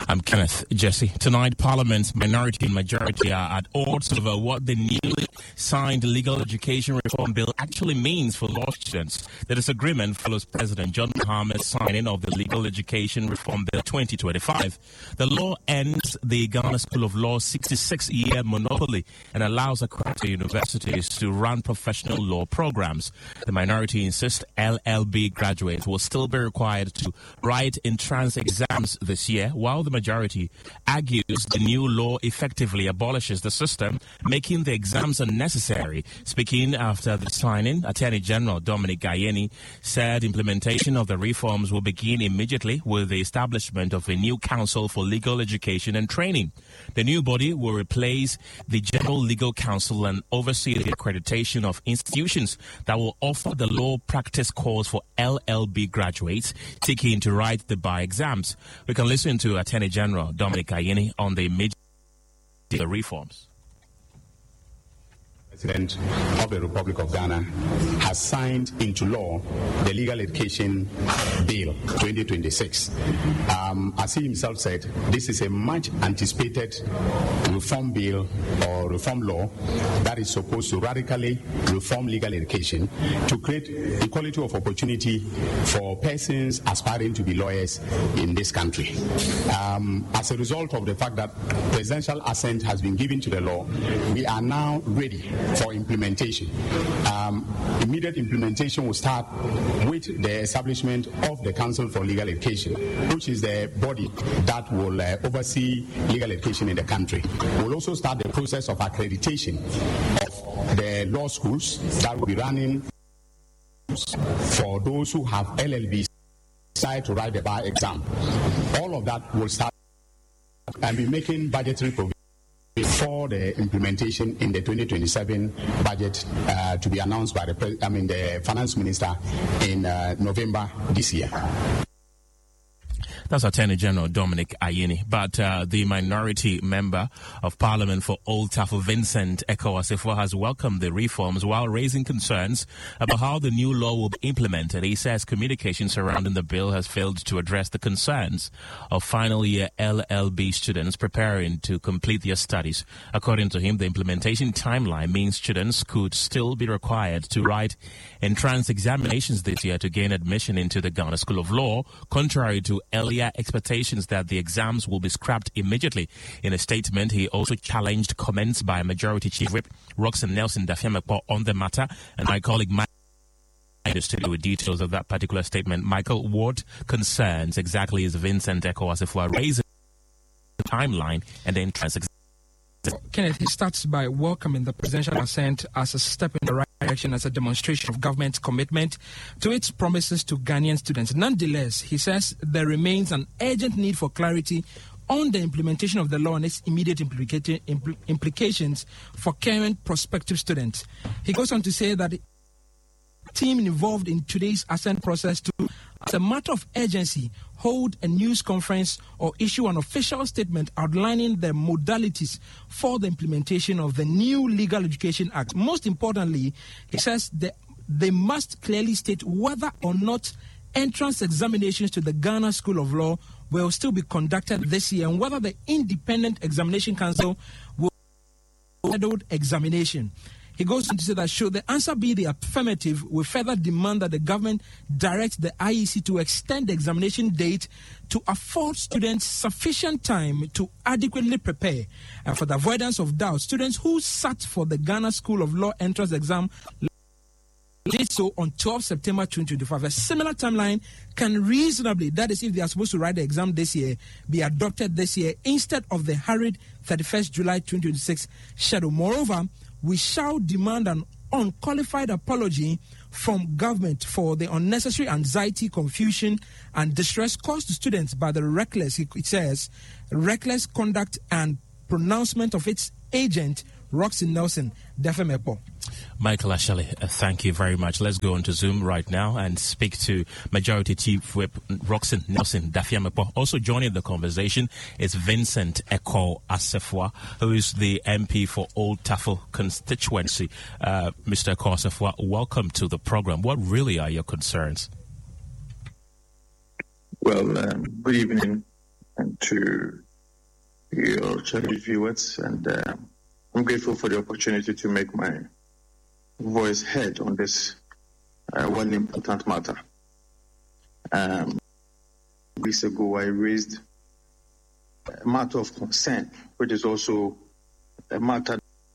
I'm Kenneth Jesse. Tonight, Parliament's minority and majority are at odds over what the newly signed Legal Education Reform Bill actually means for law students. The disagreement follows President John Mahama's signing of the Legal Education Reform Bill 2025. The law ends the Ghana School of Law's 66-year monopoly and allows accredited universities to run professional law programs. The minority insists LLB graduates will still be required to write entrance exams this year, while the majority argues the new law effectively abolishes the system, making the exams unnecessary. Speaking after the signing, Attorney General Dominic Ayeni said implementation of the reforms will begin immediately with the establishment of a new Council for Legal Education and Training. The new body will replace the General Legal Council and oversee the accreditation of institutions that will offer the law practice course for LLB graduates seeking to write the bar exams. We can listen to Attorney General Dominic Ayeni on the immediate reforms. President of the Republic of Ghana has signed into law the Legal Education Bill 2026. As he himself said, this is a much anticipated reform bill or reform law that is supposed to radically reform legal education to create equality of opportunity for persons aspiring to be lawyers in this country. As a result of the fact that presidential assent has been given to the law, we are now ready for implementation. Immediate implementation will start with the establishment of the Council for Legal Education, which is the body that will oversee legal education in the country. We'll also start the process of accreditation of the law schools that will be running for those who have LLBs decide to write the bar exam. All of that will start and be making budgetary provisions for the implementation in the 2027 budget to be announced by the finance minister in November this year. That's Attorney General Dominic Ayeni. But the minority member of Parliament for Old Tafo, Vincent Eko Asifo, has welcomed the reforms while raising concerns about how the new law will be implemented. He says communication surrounding the bill has failed to address the concerns of final year LLB students preparing to complete their studies. According to him, the implementation timeline means students could still be required to write entrance examinations this year to gain admission into the Ghana School of Law, contrary to earlier expectations that the exams will be scrapped immediately. In a statement, he also challenged comments by Majority Chief Whip Roxanne Nelson Dafiamekpo on the matter, and my colleague Mike in the with details of that particular statement. Michael, what concerns exactly is Vincent Eko Asifo raising the timeline and the entrance exam? Kenneth, he starts by welcoming the presidential assent as a step in the right direction, as a demonstration of government's commitment to its promises to Ghanaian students. Nonetheless, he says there remains an urgent need for clarity on the implementation of the law and its immediate implications for current prospective students. He goes on to say that the team involved in today's assent process to, as a matter of urgency, hold a news conference or issue an official statement outlining the modalities for the implementation of the new Legal Education Act. Most importantly, he says that they must clearly state whether or not entrance examinations to the Ghana School of Law will still be conducted this year and whether the Independent Examination Council will schedule examination. He goes on to say that should the answer be the affirmative, we further demand that the government direct the IEC to extend the examination date to afford students sufficient time to adequately prepare. And for the avoidance of doubt, students who sat for the Ghana School of Law entrance exam did so on 12 September 2025. A similar timeline can reasonably, that is if they are supposed to write the exam this year, be adopted this year instead of the hurried 31st July 2026 schedule. Moreover, we shall demand an unqualified apology from government for the unnecessary anxiety, confusion, and distress caused to students by the reckless conduct and pronouncement of its agent, Roxanne Nelson Dafiamekpo. Michael Ashali, thank you very much. Let's go on to Zoom right now and speak to Majority Chief Whip Roxanne Nelson Dafiamekpo. Also joining the conversation is Vincent Eko Asifo, who is the MP for Old Tafo constituency. Mr. Eko Asifo, welcome to the program. What really are your concerns? Well, good evening, and to your cherished viewers. And I'm grateful for the opportunity to make my voice heard on this one important matter. Weeks ago, I raised a matter of concern, which is also a matter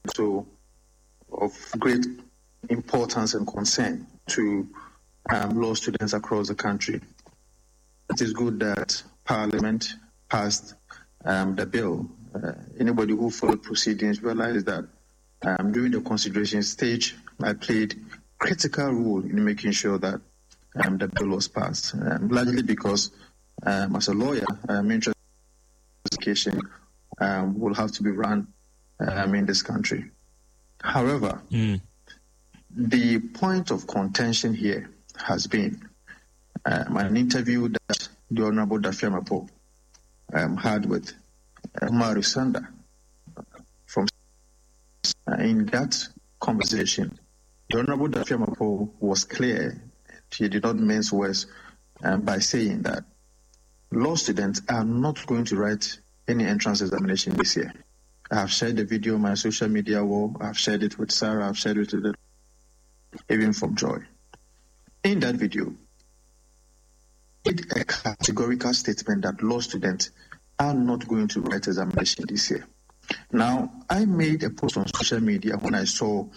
of great importance and concern to law students across the country. It is good that Parliament passed the bill. Anybody who followed proceedings realized that during the consideration stage, I played critical role in making sure that the bill was passed, largely because as a lawyer, I'm interested in education will have to be run in this country. However, the point of contention here has been an interview that the Honorable Dafia Mapo had with Umaru Sanda. In that conversation, the Honorable Dafia Mapo was clear. He did not mince words by saying that law students are not going to write any entrance examination this year. I have shared the video on my social media wall. I have shared it with Sarah. I have shared it with even from Joy. In that video, it a categorical statement that law students are not going to write examination this year. Now, I made a post on social media when I saw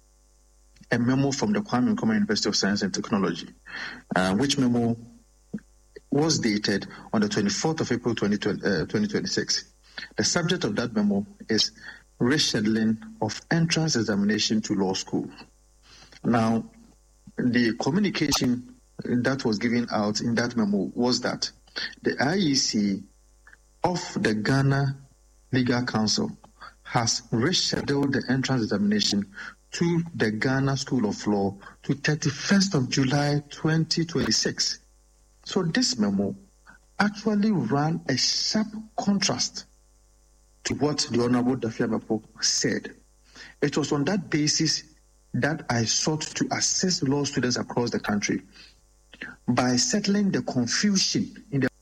a memo from the Kwame Nkrumah University of Science and Technology, which memo was dated on the 24th of April 2026. The subject of that memo is rescheduling of entrance examination to law school. Now, the communication that was given out in that memo was that the IEC of the Ghana Legal Council has rescheduled the entrance examination to the Ghana School of Law to 31st of July 2026. So this memo actually ran a sharp contrast to what the Honorable Dafia Mapo said. It was on that basis that I sought to assist law students across the country by settling the confusion in the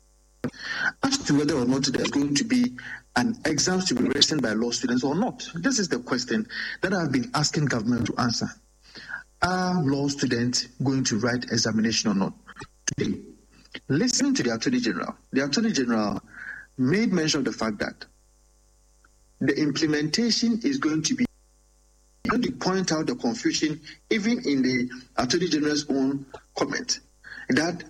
as to whether or not there's going to be an exam to be written by law students or not. This is the question that I've been asking government to answer. Are law students going to write examination or not? Today, listening to the Attorney General made mention of the fact that the implementation is going to be going to point out the confusion even in the Attorney General's own comment that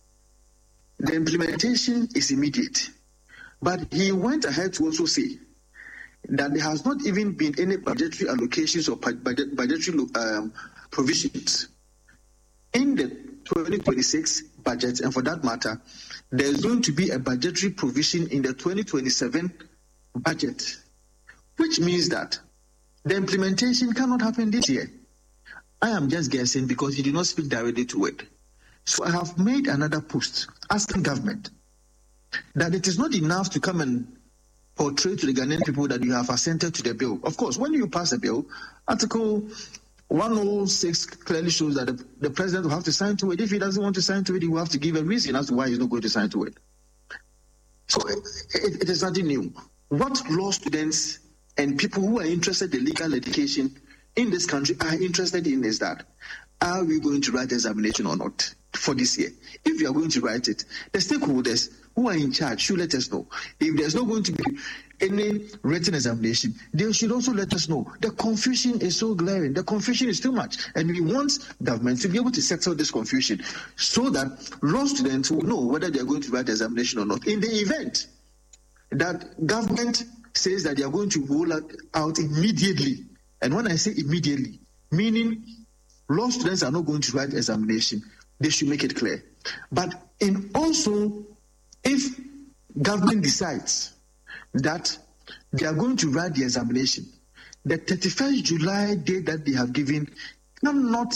the implementation is immediate. But he went ahead to also say that there has not even been any budgetary allocations or budgetary provisions in the 2026 budget, and for that matter, there's going to be a budgetary provision in the 2027 budget, which means that the implementation cannot happen this year. I am just guessing because he did not speak directly to it. So I have made another post asking government that it is not enough to come and portray to the Ghanaian people that you have assented to the bill. Of course, when you pass a bill, Article 106 clearly shows that the president will have to sign to it. If he doesn't want to sign to it, he will have to give a reason as to why he's not going to sign to it. So it is nothing new. What law students and people who are interested in legal education in this country are interested in is that, are we going to write the examination or not for this year? If we are going to write it, the stakeholders who are in charge should let us know. If there's not going to be any written examination, they should also let us know. The confusion is so glaring. The confusion is too much. And we want government to be able to settle this confusion so that law students will know whether they are going to write the examination or not. In the event that government says that they are going to roll out immediately, and when I say immediately, meaning law students are not going to write examination, they should make it clear. But in also, if government decides that they are going to write the examination, the 31st July date that they have given cannot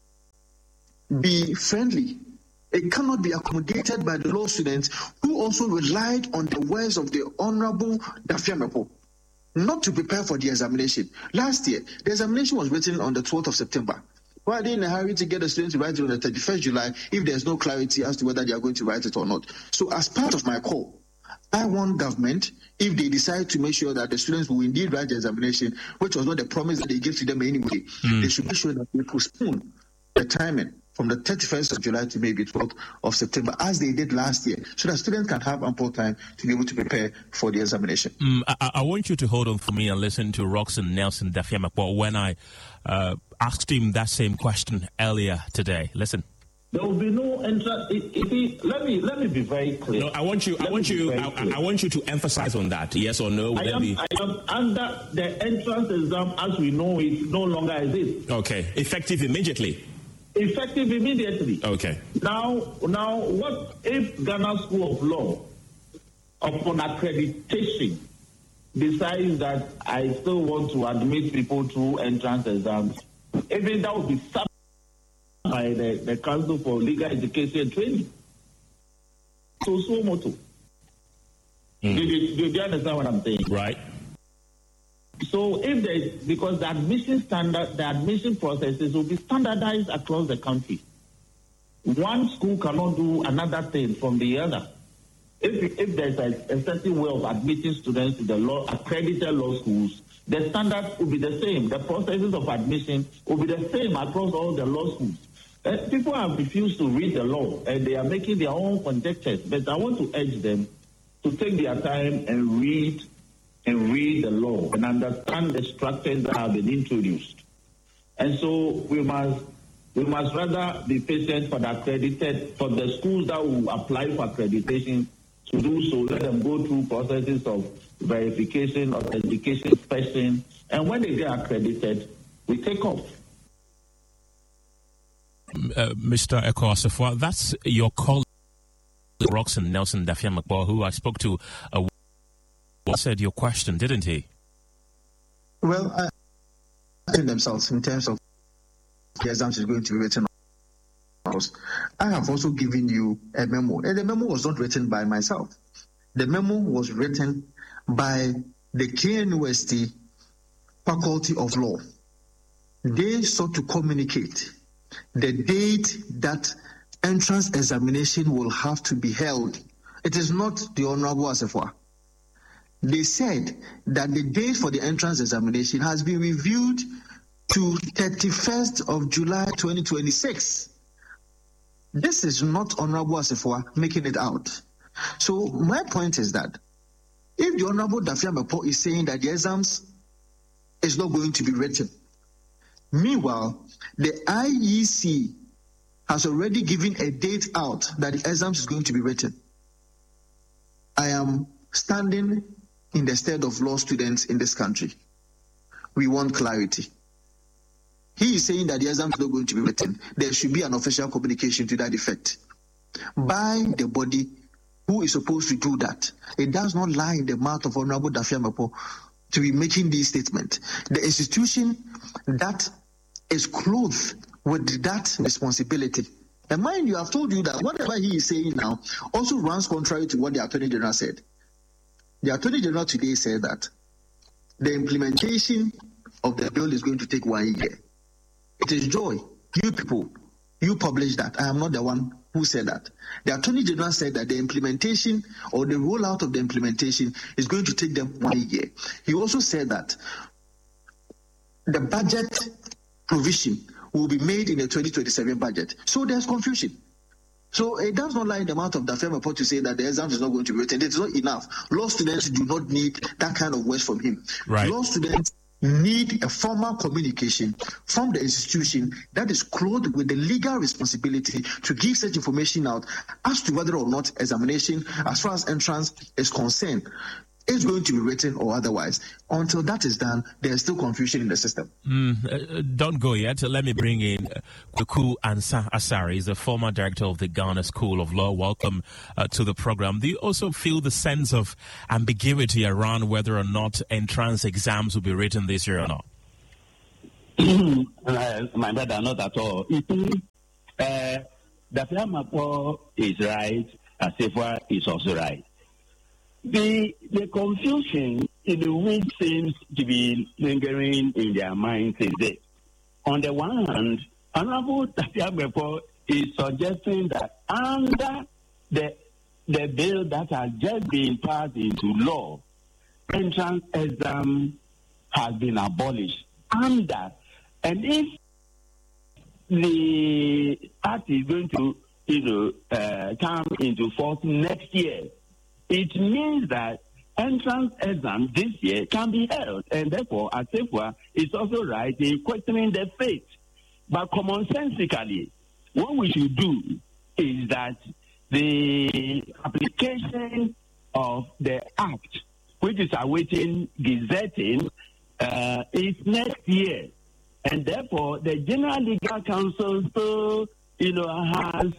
be friendly. It cannot be accommodated by the law students who also relied on the words of the Honorable Dafia Mapo not to prepare for the examination. Last year, the examination was written on the 12th of September. Why are they in a hurry to get the students to write it on the 31st July if there's no clarity as to whether they are going to write it or not? So as part of my call, I want government, if they decide to make sure that the students will indeed write the examination, which was not the promise that they gave to them anyway, they should make sure that they postpone the timing from the 31st of July to maybe 12th of September, as they did last year, so that students can have ample time to be able to prepare for the examination. I want you to hold on for me and listen to Roxanne Nelson Dafiamakpo when I asked him that same question earlier today. Listen. There will be no entrance. Let me be very clear. No, I want you to emphasize on that. Yes or no? I am under the entrance exam as we know it no longer exists. Okay, effective immediately. Effective immediately. Okay. Now, what if Ghana School of Law, upon accreditation, decides that I still want to admit people through entrance exams? Even that would be subject by the Council for Legal Education and Training. So moto. Do you understand what I'm saying? Right. So because the admission processes will be standardized across the country. One school cannot do another thing from the other. If there's a certain way of admitting students to the accredited law schools, the standards will be the same. The processes of admission will be the same across all the law schools. People have refused to read the law, and they are making their own conjectures. But I want to urge them to take their time and read the law and understand the structures that have been introduced. And so we must rather be patient for the schools that will apply for accreditation to do so. Let them go through processes of verification, authentication, inspection, and when they get accredited, we take off. Mr. Eko Asafo, that's your colleague, Roxanne Nelson Dafiamakpo, who I spoke to, said your question, didn't he? Well, I think themselves in terms of the exams is going to be written on. I have also given you a memo, and the memo was not written by myself. The memo was written by the KNUST Faculty of Law. They sought to communicate the date that entrance examination will have to be held. It is not the Honorable Asafo. They said that the date for the entrance examination has been reviewed to 31st of July 2026. This is not Honorable Asafo making it out. So my point is that if the Honorable Dafiamakpo is saying that the exams is not going to be written, meanwhile, the IEC has already given a date out that the exams is going to be written. I am standing in the stead of law students in this country. We want clarity. He is saying that the exams is not going to be written. There should be an official communication to that effect by the body who is supposed to do that. It does not lie in the mouth of Honorable Dafiamakpo to be making these statements. The institution that is clothed with that responsibility. And mind you, I've told you that whatever he is saying now also runs contrary to what the Attorney General said. The Attorney General today said that the implementation of the bill is going to take 1 year. It is joy. You people, you published that. I am not the one who said that. The Attorney General said that the implementation or the rollout of the implementation is going to take them 1 year. He also said that the budget provision will be made in the 2027 budget. So there's confusion. So it does not lie in the mouth of Dafiamakpo to say that the exams is not going to be written. It is not enough. Law students do not need that kind of words from him. Right. Law students need a formal communication from the institution that is clothed with the legal responsibility to give such information out as to whether or not examination, as far as entrance is concerned, is going to be written or otherwise. Until that is done, there is still confusion in the system. Don't go yet. Let me bring in Kwaku Ansah Asare. He's the former director of the Ghana School of Law. Welcome to the program. Do you also feel the sense of ambiguity around whether or not entrance exams will be written this year or not? My brother, not at all. Dafiamakpo is right, Asafo is also right. The confusion in which seems to be lingering in their minds is this. On the one hand, Honorable Dafiamakpo is suggesting that under the the bill that has just been passed into law, entrance exam has been abolished under, and if the act is going to, come into force next year, it means that entrance exam this year can be held, and therefore, Asefua is also right in questioning the faith. But commonsensically, what we should do is that the application of the act, which is awaiting gazetting, is next year, and therefore the General Legal Council still, has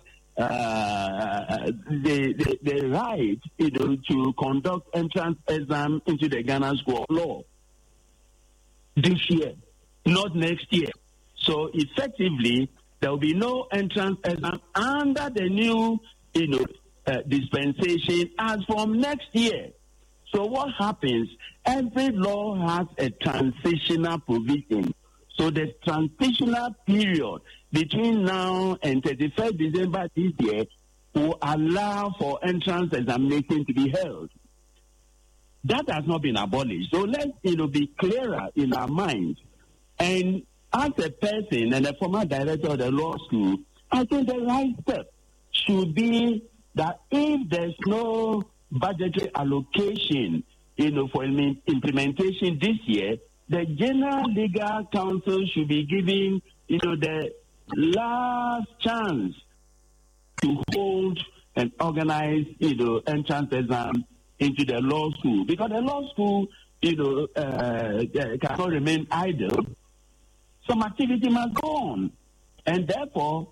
the right, to conduct entrance exam into the Ghana School of Law this year, not next year. So effectively, there will be no entrance exam under the new, dispensation as from next year. So what happens? Every law has a transitional provision. So the transitional period between now and 31st December this year will allow for entrance examination to be held. That has not been abolished. So let's, be clearer in our minds. And as a person and a former director of the law school, I think the right step should be that if there's no budgetary allocation, for implementation this year, the General Legal Council should be giving, the last chance to hold and organize, entrance exam into the law school. Because the law school, cannot remain idle. Some activity must go on. And therefore,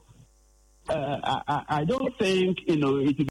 I don't think, it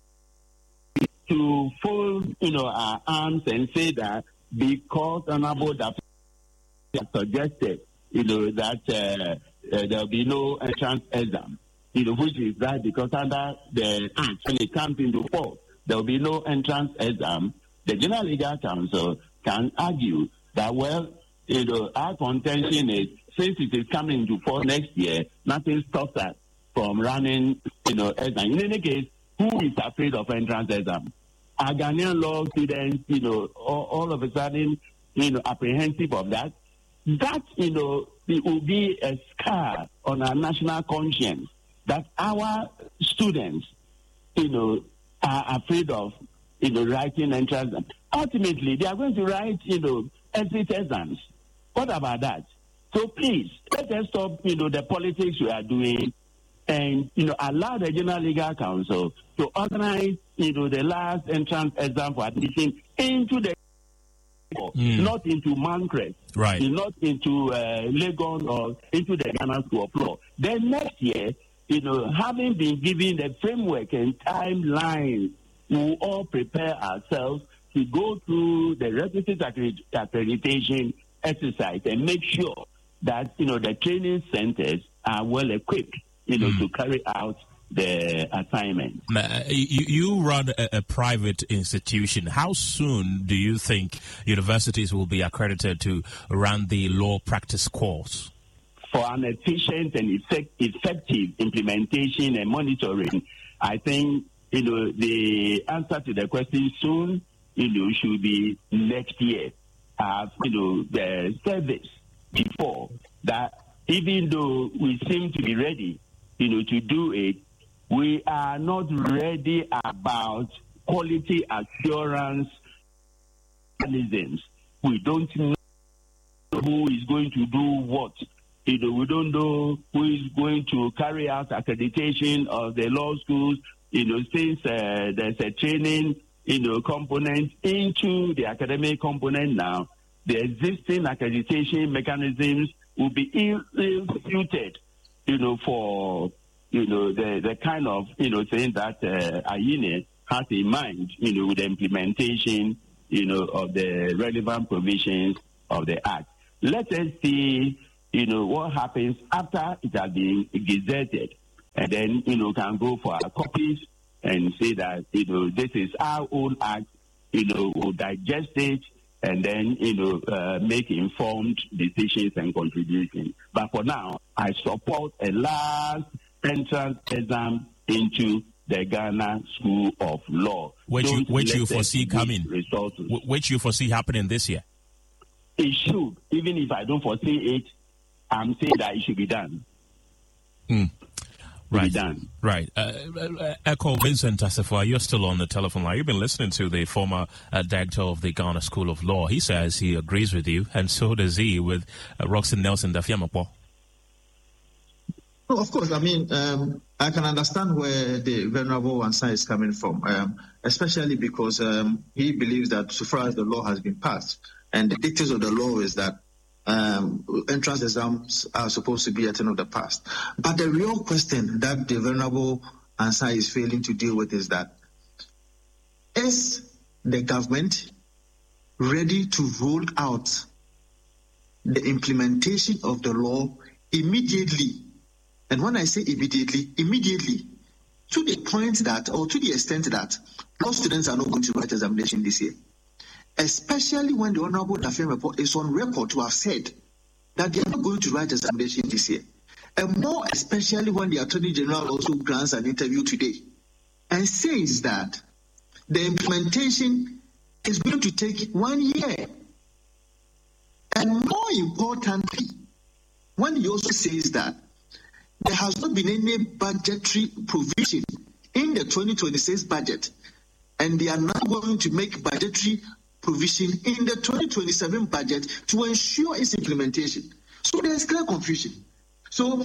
to fold, our arms and say that because Honorable Dapo suggested, that there will be no entrance exam, which is right, because under the act, when it comes into force, there will be no entrance exam. The General Legal Council can argue that, well, our contention is, since it is coming into force next year, nothing stops us from running, exam. In any case, who is afraid of entrance exam? Are Ghanaian law students, all of a sudden, apprehensive of that? That, it will be a scar on our national conscience that our students, are afraid of, writing entrance exams. Ultimately, they are going to write, exit exams. What about that? So please, let us stop, the politics we are doing and, allow the General Legal Council to organize, the last entrance exam for admission into the not into Mancrest, right? Not into Legon or into the Ghana School of Law. Then next year, having been given the framework and timeline, we will all prepare ourselves to go through the requisite accreditation exercise and make sure that, the training centers are well equipped, to carry out the assignment. You run a private institution. How soon do you think universities will be accredited to run the law practice course? For an efficient and effective implementation and monitoring, I think, the answer to the question soon, should be next year. The service before that, even though we seem to be ready, to do it, we are not ready about quality assurance mechanisms. We don't know who is going to do what. We don't know who is going to carry out accreditation of the law schools. Since there's a training, component into the academic component now, the existing accreditation mechanisms will be ill-suited, for the kind of, thing that Ayine has in mind, with the implementation, of the relevant provisions of the Act. Let us see, what happens after it has been gazetted, and then, can go for our copies and say that, this is our own Act, we'll digest it, and then, make informed decisions and contributions. But for now, I support a last entrance exam into the Ghana School of Law. Which you foresee coming? Which you foresee happening this year? It should. Even if I don't foresee it, I'm saying that it should be done. Right. Done. Right. Echo Vincent Assefa, you're still on the telephone line. You've been listening to the former director of the Ghana School of Law. He says he agrees with you, and so does he with Roxanne Nelson Dafiamapo. No, of course. I mean, I can understand where the Venerable Ansah is coming from, especially because he believes that so far as the law has been passed, and the dictates of the law is that entrance exams are supposed to be a thing of the past. But the real question that the Venerable Ansah is failing to deal with is that, is the government ready to roll out the implementation of the law immediately? And when I say immediately, to the point that, or to the extent that, law students are not going to write examination this year. Especially when the Honorable Dafiamapo is on record to have said that they are not going to write examination this year. And more especially when the Attorney General also grants an interview today and says that the implementation is going to take 1 year. And more importantly, when he also says that there has not been any budgetary provision in the 2026 budget, and they are now going to make budgetary provision in the 2027 budget to ensure its implementation. So there is clear confusion. So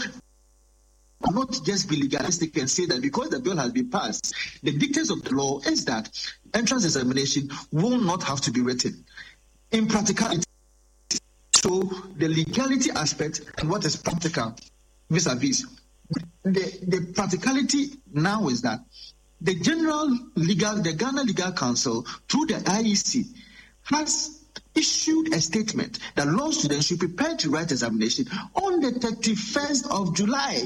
not just be legalistic and say that because the bill has been passed, the dictates of the law is that entrance examination will not have to be written. In practicality, so the legality aspect and what is practical vis-a-vis, the practicality now is that the Ghana Legal Council, through the IEC, has issued a statement that law students should prepare to write examination on the 31st of July,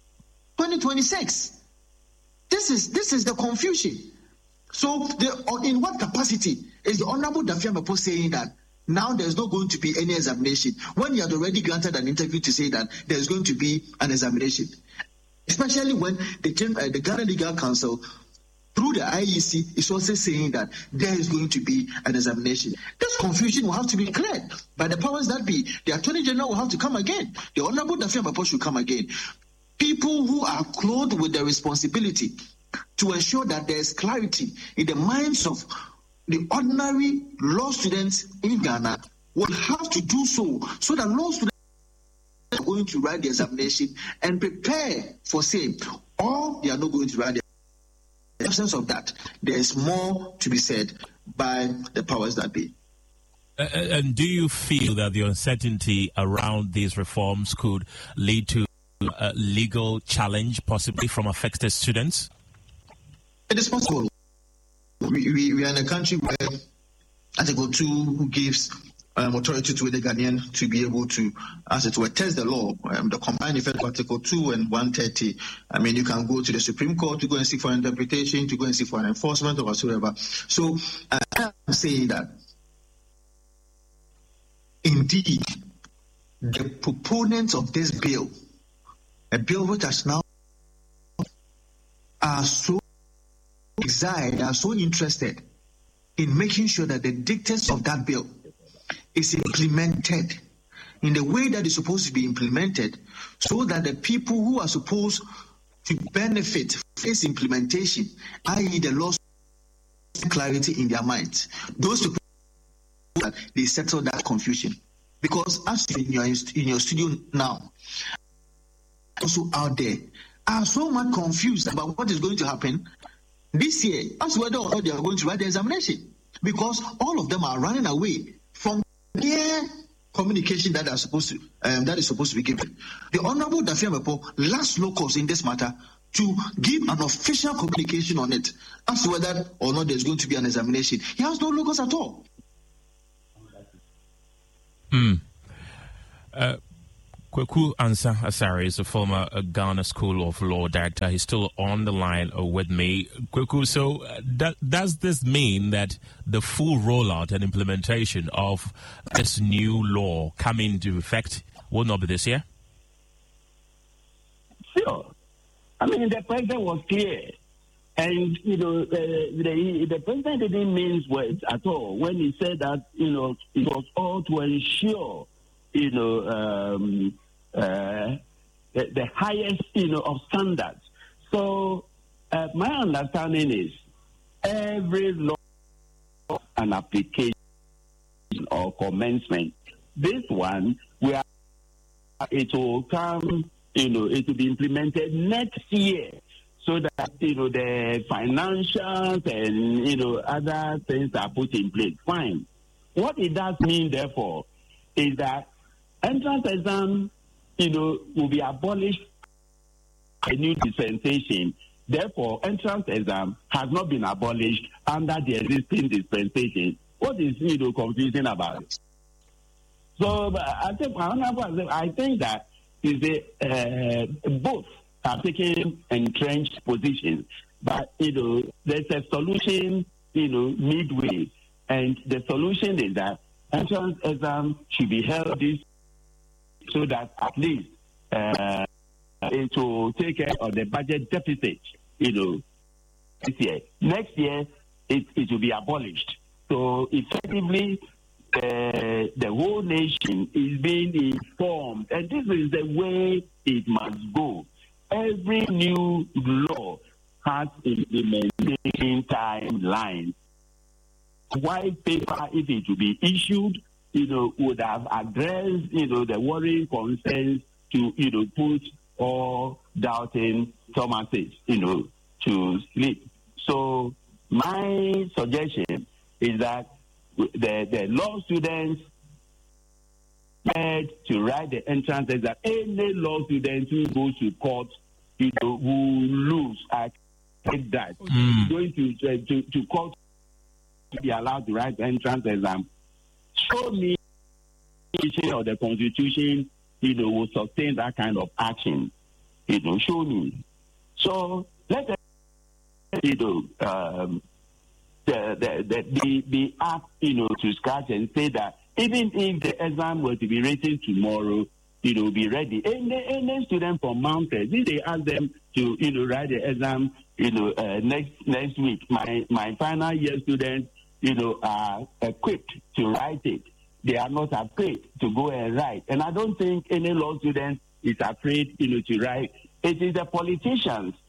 2026. This is the confusion. So, in what capacity is the Honorable Dafiamapo saying that now there's not going to be any examination when you had already granted an interview to say that there's going to be an examination? Especially when the Ghana Legal Council, through the IEC, is also saying that there is going to be an examination. This confusion will have to be cleared by the powers that be. The Attorney General will have to come again. The Honorable Dafiamapo should come again. People who are clothed with the responsibility to ensure that there is clarity in the minds of the ordinary law students in Ghana will have to do so that law students are going to write the examination and prepare for same, or they are not going to write the in the absence of that, there is more to be said by the powers that be. And do you feel that the uncertainty around these reforms could lead to a legal challenge, possibly from affected students? It is possible. We are in a country where Article 2, who gives authority to the Ghanaian to be able to, as it were, test the law, the combined effect of Article 2 and 130. I mean, you can go to the Supreme Court to go and seek for interpretation, to go and seek for an enforcement or whatsoever. So I'm saying that indeed the proponents of this bill, a bill which has now are so excited, are so interested in making sure that the dictates of that bill is implemented in the way that is supposed to be implemented, so that the people who are supposed to benefit from this implementation, i.e. the laws, clarity in their minds, those people, that they settle that confusion. Because as in your studio now, also out there, are so much confused about what is going to happen this year, as whether or not they are going to write the examination, because all of them are running away from their communication that is supposed to be given. The Honorable Dafiamapo last locus in this matter to give an official communication on it, as to whether or not there's going to be an examination. He has no locus at all. Kwaku Ansah Asare is a former Ghana School of Law director. He's still on the line with me. Kwaku, so does this mean that the full rollout and implementation of this new law coming into effect will not be this year? Sure. I mean, the president was clear. And, the president didn't mince words at all when he said that, it was all to ensure, the highest, of standards. So my understanding is every law and application or commencement, this one, it will come, it will be implemented next year. So that, the financials and, other things are put in place. Fine. What it does mean, therefore, is that entrance exam, will be abolished a new dispensation. Therefore, entrance exam has not been abolished under the existing dispensation. What is, confusing about it? So, I think that is both are taking entrenched positions, but there's a solution midway, and the solution is that entrance exam should be held this so that at least it will take care of the budget deficit this year. Next year it will be abolished. So effectively the whole nation is being informed, and this is the way it must go. Every new law has implementation timeline. White paper, if it to be issued, would have addressed, the worrying concerns to, put all doubting Thomases, to sleep. So my suggestion is that the law students to write the entrance exam. Any law student who goes to court, who lose, I think that going to court to be allowed to write the entrance exam. Show me of the Constitution, will sustain that kind of action. Show me. So let us, be asked, to scratch and say that even if the exam were to be written tomorrow, it will be ready. Any student from Mounted, if they ask them to, write the exam, next week, my final year students, are equipped to write it. They are not afraid to go and write. And I don't think any law student is afraid, to write. It is the politicians